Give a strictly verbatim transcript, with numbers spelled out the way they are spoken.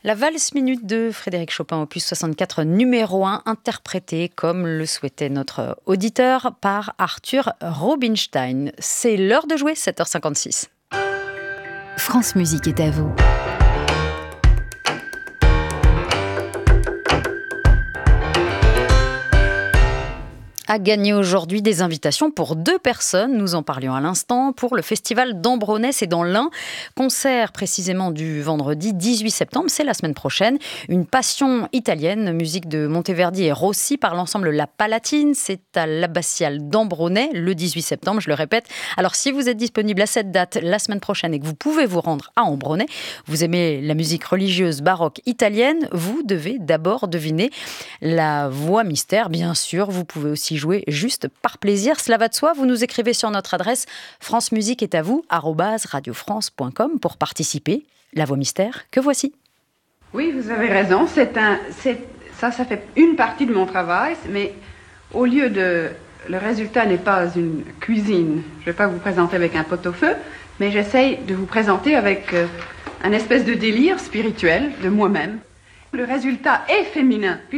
La valse minute de Frédéric Chopin, opus soixante-quatre, numéro un, interprétée, comme le souhaitait notre auditeur, par Arthur Rubinstein. C'est l'heure de jouer, sept heures cinquante-six. France Musique est à vous. A gagné aujourd'hui des invitations pour deux personnes, nous en parlions à l'instant, pour le festival d'Ambronay, c'est dans l'Ain. Concert précisément du vendredi dix-huit septembre, c'est la semaine prochaine. Une passion italienne, musique de Monteverdi et Rossi par l'ensemble La Palatine. C'est à l'abbatiale d'Ambronay le dix-huit septembre, je le répète. Alors si vous êtes disponible à cette date la semaine prochaine et que vous pouvez vous rendre à Ambronay, vous aimez la musique religieuse baroque italienne, vous devez d'abord deviner la voix mystère, bien sûr. Vous pouvez aussi jouer juste par plaisir, cela va de soi. Vous nous écrivez sur notre adresse france musique est à vous arobase radio france point com pour participer. La voix mystère que voici. Oui, vous avez raison. C'est un, c'est, ça, ça fait une partie de mon travail, mais au lieu de, le résultat n'est pas une cuisine. Je ne vais pas vous présenter avec un pot-au-feu, mais j'essaye de vous présenter avec euh, un espèce de délire spirituel de moi-même. Le résultat est féminin.